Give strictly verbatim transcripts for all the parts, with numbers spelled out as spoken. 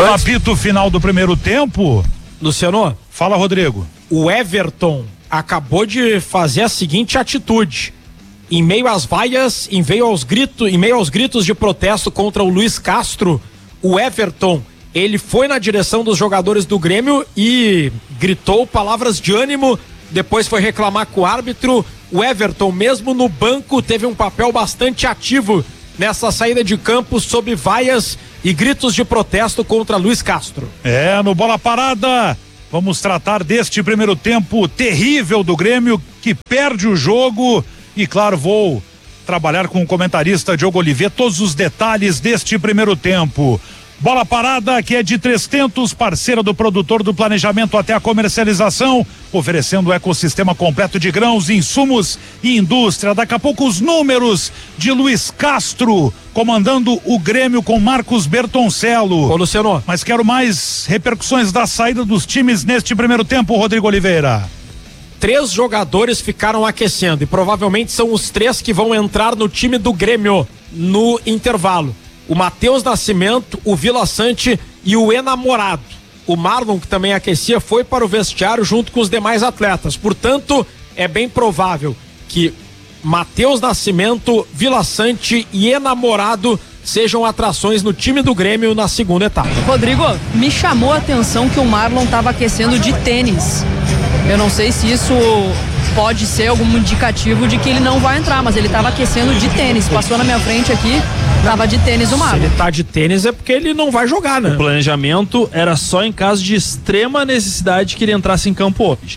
No apito final do primeiro tempo, Luciano, fala, Rodrigo. O Everton acabou de fazer a seguinte atitude. Em meio às vaias, em meio aos gritos, em meio aos gritos de protesto contra o Luiz Castro, o Everton, ele foi na direção dos jogadores do Grêmio e gritou palavras de ânimo, depois foi reclamar com o árbitro. O Everton, mesmo no banco, teve um papel bastante ativo nessa saída de campo sob vaias e gritos de protesto contra Luiz Castro. É, no Bola Parada, vamos tratar deste primeiro tempo terrível do Grêmio, que perde o jogo. E claro, vou trabalhar com o comentarista Diogo Oliveira todos os detalhes deste primeiro tempo. Bola Parada, que é de Três Tentos, parceira do produtor do planejamento até a comercialização, oferecendo o ecossistema completo de grãos, insumos e indústria. Daqui a pouco os números de Luiz Castro, comandando o Grêmio com Marcos Bertoncello. Ô, Luciano. Mas quero mais repercussões da saída dos times neste primeiro tempo, Rodrigo Oliveira. Três jogadores ficaram aquecendo e provavelmente são os três que vão entrar no time do Grêmio no intervalo. O Matheus Nascimento, o Vila Sante e o Enamorado. O Marlon, que também aquecia, foi para o vestiário junto com os demais atletas. Portanto, é bem provável que Matheus Nascimento, Vila Sante e Enamorado sejam atrações no time do Grêmio na segunda etapa. Rodrigo, me chamou a atenção que o Marlon estava aquecendo de tênis. Eu não sei se isso pode ser algum indicativo de que ele não vai entrar, mas ele estava aquecendo de tênis. Passou na minha frente aqui, tava de tênis o Marlon. Se ele tá de tênis é porque ele não vai jogar, né? O planejamento era só em caso de extrema necessidade que ele entrasse em campo hoje.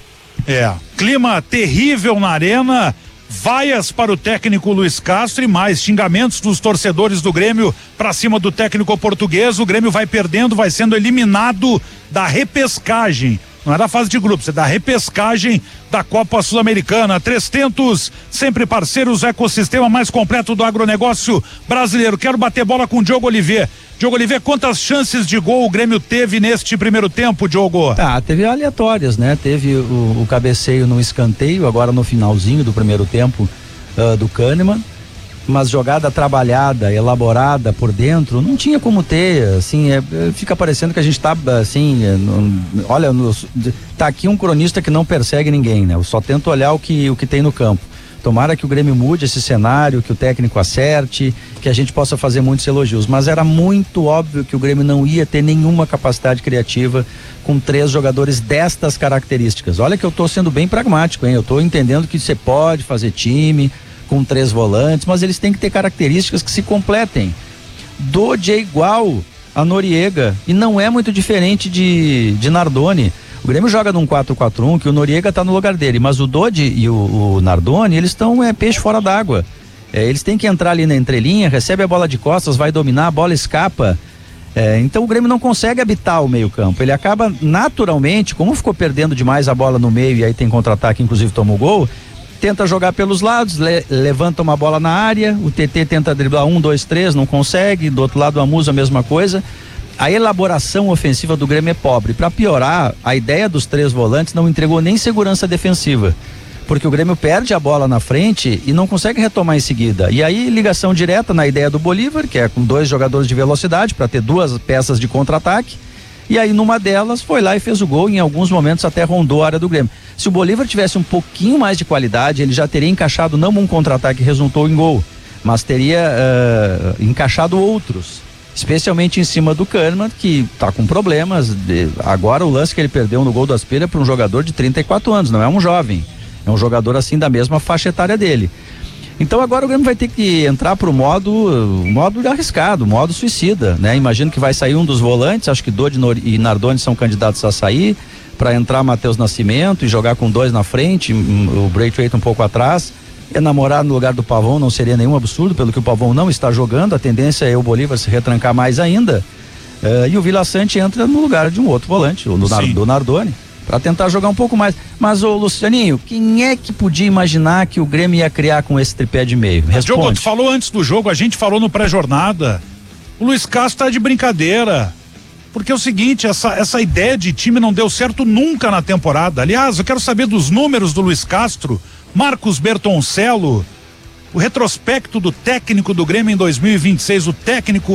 É, clima terrível na arena, vaias para o técnico Luiz Castro e mais xingamentos dos torcedores do Grêmio para cima do técnico português. O Grêmio vai perdendo, vai sendo eliminado da repescagem. Não é da fase de grupos, é da repescagem da Copa Sul-Americana. Três Tentos, sempre parceiros, ecossistema mais completo do agronegócio brasileiro. Quero bater bola com o Diogo Oliveira. Diogo Oliveira, quantas chances de gol o Grêmio teve neste primeiro tempo, Diogo? Ah, teve aleatórias, né? Teve o, o cabeceio no escanteio, agora no finalzinho do primeiro tempo uh, do Kahneman. Mas jogada trabalhada, elaborada por dentro, não tinha como ter, assim, é, fica parecendo que a gente tá, assim, é, não, olha, no, tá aqui um cronista que não persegue ninguém, né? Eu só tento olhar o que, o que tem no campo. Tomara que o Grêmio mude esse cenário, que o técnico acerte, que a gente possa fazer muitos elogios, mas era muito óbvio que o Grêmio não ia ter nenhuma capacidade criativa com três jogadores destas características. Olha que eu tô sendo bem pragmático, hein? Eu tô entendendo que você pode fazer time com três volantes, mas eles têm que ter características que se completem. Dodge é igual a Noriega e não é muito diferente de, de Nardoni. O Grêmio joga num quatro quatro um que o Noriega tá no lugar dele, mas o Dodge e o, o Nardoni, eles estão é, peixe fora d'água. É, eles têm que entrar ali na entrelinha, recebe a bola de costas, vai dominar, a bola escapa. É, então o Grêmio não consegue habitar o meio campo, ele acaba naturalmente, como ficou perdendo demais a bola no meio e aí tem contra-ataque, inclusive tomou gol, tenta jogar pelos lados, le, levanta uma bola na área, o T T tenta driblar um, dois, três, não consegue, do outro lado o Amuso a mesma coisa. A elaboração ofensiva do Grêmio é pobre. Para piorar, a ideia dos três volantes não entregou nem segurança defensiva, porque o Grêmio perde a bola na frente e não consegue retomar em seguida. E aí ligação direta na ideia do Bolívar, que é com dois jogadores de velocidade para ter duas peças de contra-ataque. E aí numa delas foi lá e fez o gol, em alguns momentos até rondou a área do Grêmio. Se o Bolívar tivesse um pouquinho mais de qualidade, ele já teria encaixado não um contra-ataque que resultou em gol, mas teria uh, encaixado outros, especialmente em cima do Kahneman, que tá com problemas. De, agora o lance que ele perdeu no gol do Aspira é para um jogador de trinta e quatro anos, não é um jovem, é um jogador assim da mesma faixa etária dele. Então agora o Grêmio vai ter que entrar pro modo modo arriscado, modo suicida, né? Imagino que vai sair um dos volantes, acho que Dodge e Nardoni são candidatos a sair, para entrar Matheus Nascimento e jogar com dois na frente, o Braithwaite um pouco atrás. Enamorar no lugar do Pavão não seria nenhum absurdo, pelo que o Pavão não está jogando, a tendência é o Bolívar se retrancar mais ainda, uh, e o Vila Sante entra no lugar de um outro volante, o do, Nar, do Nardoni, para tentar jogar um pouco mais. Mas, ô Lucianinho, quem é que podia imaginar que o Grêmio ia criar com esse tripé de meio? Responde. Diogo, tu falou antes do jogo, a gente falou no pré-jornada, o Luiz Castro tá de brincadeira, porque é o seguinte, essa, essa ideia de time não deu certo nunca na temporada. Aliás, eu quero saber dos números do Luiz Castro, Marcos Bertoncello, o retrospecto do técnico do Grêmio em dois mil e vinte e seis, o técnico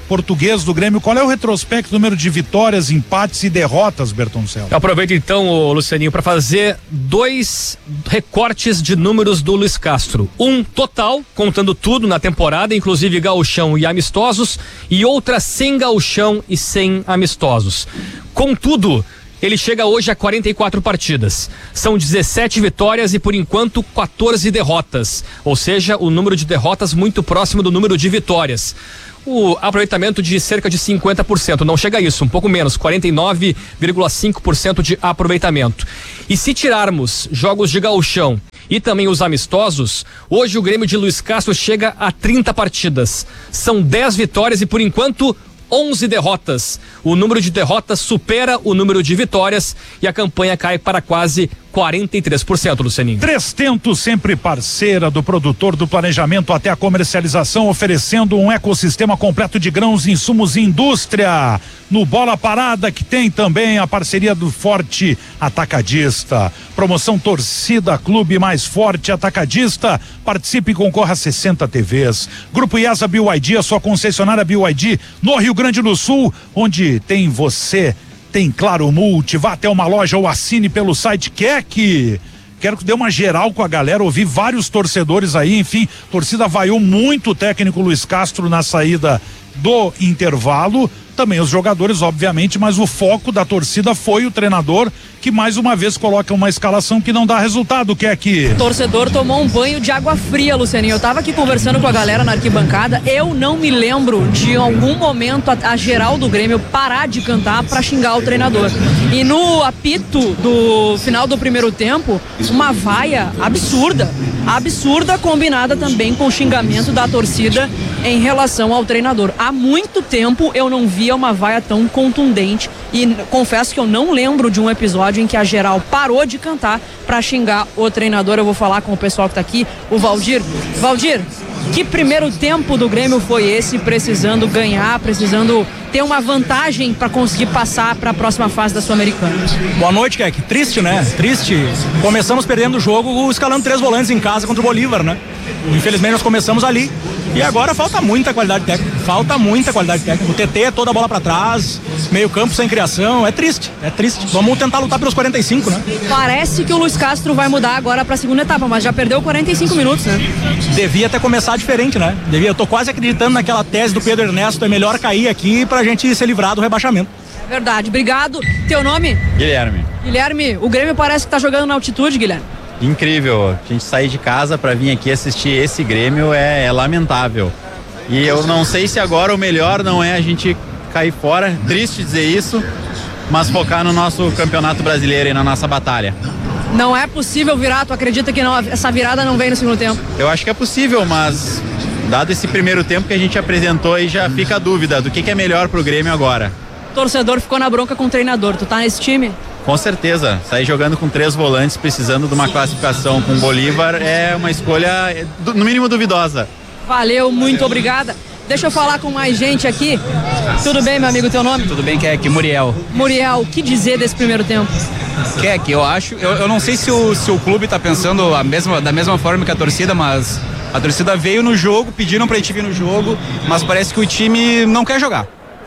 português do Grêmio. Qual é o retrospecto, número de vitórias, empates e derrotas, Bertoncello? Eu aproveito então, ô, Lucianinho, para fazer dois recortes de números do Luiz Castro. Um total, contando tudo na temporada, inclusive gauchão e amistosos, e outra sem gauchão e sem amistosos. Contudo, ele chega hoje a quarenta e quatro partidas. São dezessete vitórias e, por enquanto, quatorze derrotas. Ou seja, o número de derrotas muito próximo do número de vitórias. O aproveitamento de cerca de cinquenta por cento, não chega a isso, um pouco menos, quarenta e nove vírgula cinco por cento de aproveitamento. E se tirarmos jogos de gauchão e também os amistosos, hoje o Grêmio de Luiz Castro chega a trinta partidas. São dez vitórias e, por enquanto, onze derrotas. O número de derrotas supera o número de vitórias e a campanha cai para quase quarenta e três por cento, Lucianinho. Trestento, sempre parceira do produtor, do planejamento até a comercialização, oferecendo um ecossistema completo de grãos, insumos e indústria. No Bola Parada, que tem também a parceria do Forte Atacadista. Promoção Torcida Clube Mais Forte Atacadista. Participe e concorra a sessenta T Vs. Grupo IESA B Y D, a sua concessionária B Y D no Rio Grande do Sul, onde tem você. Tem Claro Multi, vá até uma loja ou assine pelo site Keck. Quero que dê uma geral com a galera, ouvi vários torcedores aí, enfim, torcida vaiou muito o técnico Luiz Castro na saída do intervalo, também os jogadores, obviamente, mas o foco da torcida foi o treinador, que mais uma vez coloca uma escalação que não dá resultado, que é que... O torcedor tomou um banho de água fria, Lucianinho. Eu tava aqui conversando com a galera na arquibancada, eu não me lembro de algum momento a, a geral do Grêmio parar de cantar pra xingar o treinador. E no apito do final do primeiro tempo, uma vaia absurda, absurda, combinada também com o xingamento da torcida em relação ao treinador. Há muito tempo eu não via uma vaia tão contundente e confesso que eu não lembro de um episódio em que a geral parou de cantar pra xingar o treinador. Eu vou falar com o pessoal que tá aqui, o Valdir. Valdir, que primeiro tempo do Grêmio foi esse, precisando ganhar, precisando ter uma vantagem para conseguir passar para a próxima fase da Sul-Americana? Boa noite, Keck. Triste, né? Triste. Começamos perdendo o jogo, escalando três volantes em casa contra o Bolívar, né? Infelizmente nós começamos ali. E agora falta muita qualidade técnica. Falta muita qualidade técnica. O T T, toda a bola pra trás, meio campo sem criação. É triste, é triste. Vamos tentar lutar pelos quarenta e cinco, né? Parece que o Luiz Castro vai mudar agora pra segunda etapa, mas já perdeu quarenta e cinco minutos, né? Devia até começar diferente, né? Devia. Eu tô quase acreditando naquela tese do Pedro Ernesto. É melhor cair aqui pra gente se livrar do rebaixamento. É verdade. Obrigado. Teu nome? Guilherme. Guilherme, o Grêmio parece que tá jogando na altitude, Guilherme. Incrível. A gente sair de casa para vir aqui assistir esse Grêmio é, é lamentável. E eu não sei se agora o melhor não é a gente cair fora, triste dizer isso, mas focar no nosso campeonato brasileiro e na nossa batalha. Não é possível virar, tu acredita que não, essa virada não vem no segundo tempo? Eu acho que é possível, mas dado esse primeiro tempo que a gente apresentou, aí já fica a dúvida do que, que é melhor pro Grêmio agora. O torcedor ficou na bronca com o treinador, tu tá nesse time? Com certeza, sair jogando com três volantes, precisando de uma classificação com o Bolívar é uma escolha, no mínimo, duvidosa. Valeu, muito obrigada. Deixa eu falar com mais gente aqui. Tudo bem, meu amigo, teu nome? Tudo bem, Keck, Muriel. Muriel, o que dizer desse primeiro tempo? Keck, eu acho, eu, eu não sei se o, se o clube tá pensando a mesma, da mesma forma que a torcida, mas a torcida veio no jogo, pediram pra gente vir no jogo, mas parece que o time não quer jogar.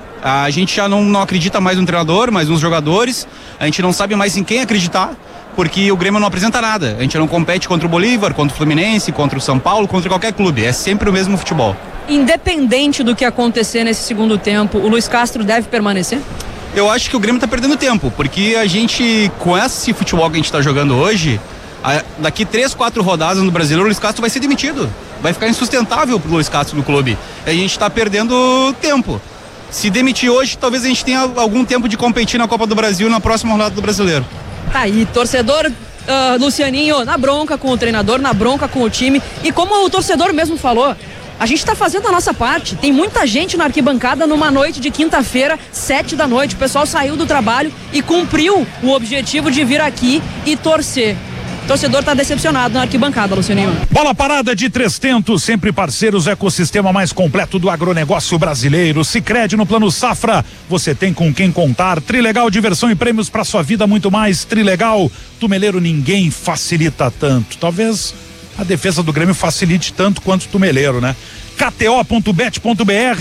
A gente já não, não acredita mais no treinador, mais nos jogadores, a gente não sabe mais em quem acreditar, porque o Grêmio não apresenta nada. A gente não compete contra o Bolívar, contra o Fluminense, contra o São Paulo, contra qualquer clube. É sempre o mesmo futebol. Independente do que acontecer nesse segundo tempo, o Luiz Castro deve permanecer? Eu acho que o Grêmio tá perdendo tempo, porque a gente, com esse futebol que a gente tá jogando hoje, a, daqui três, quatro rodadas no Brasileiro, o Luiz Castro vai ser demitido. Vai ficar insustentável pro Luiz Castro no clube. A gente tá perdendo tempo. Se demitir hoje, talvez a gente tenha algum tempo de competir na Copa do Brasil na próxima rodada do Brasileiro. Tá aí, torcedor uh, Lucianinho na bronca com o treinador, na bronca com o time. E como o torcedor mesmo falou, a gente tá fazendo a nossa parte. Tem muita gente na arquibancada numa noite de quinta-feira, sete da noite. O pessoal saiu do trabalho e cumpriu o objetivo de vir aqui e torcer. O torcedor tá decepcionado na arquibancada, Lucianinho. Bola Parada de Trestento, sempre parceiros, ecossistema mais completo do agronegócio brasileiro. Sicredi no Plano Safra, você tem com quem contar. Trilegal, diversão e prêmios para sua vida, muito mais. Trilegal, Tumeleiro, ninguém facilita tanto. Talvez a defesa do Grêmio facilite tanto quanto o Tumeleiro, né? K T O ponto bet ponto B R,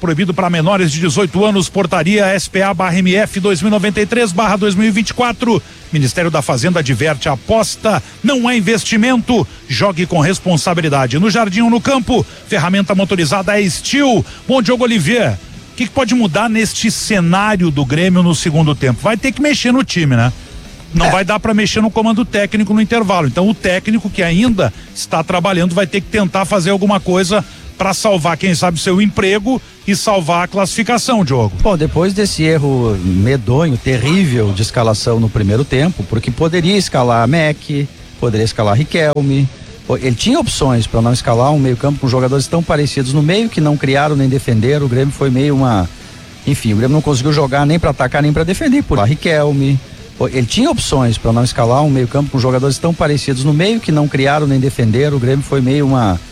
proibido para menores de dezoito anos, portaria S P A barra M F dois mil e noventa e três barra dois mil e vinte e quatro. Ministério da Fazenda adverte: aposta não é investimento, jogue com responsabilidade. No jardim ou no campo, ferramenta motorizada é Steel. Bom, Diogo Oliveira, o que, que pode mudar neste cenário do Grêmio no segundo tempo? Vai ter que mexer no time, né? Não é. vai dar para mexer no comando técnico no intervalo. Então o técnico que ainda está trabalhando vai ter que tentar fazer alguma coisa para salvar, quem sabe, seu emprego e salvar a classificação, Diogo. Bom, depois desse erro medonho, terrível de escalação no primeiro tempo, porque poderia escalar Mac, poderia escalar Riquelme, ele tinha opções para não escalar um meio-campo com jogadores tão parecidos no meio, que não criaram nem defenderam. O Grêmio foi meio uma, enfim, o Grêmio não conseguiu jogar nem para atacar nem para defender, por Riquelme. Ele tinha opções para não escalar um meio-campo com jogadores tão parecidos no meio, que não criaram nem defenderam. O Grêmio foi meio uma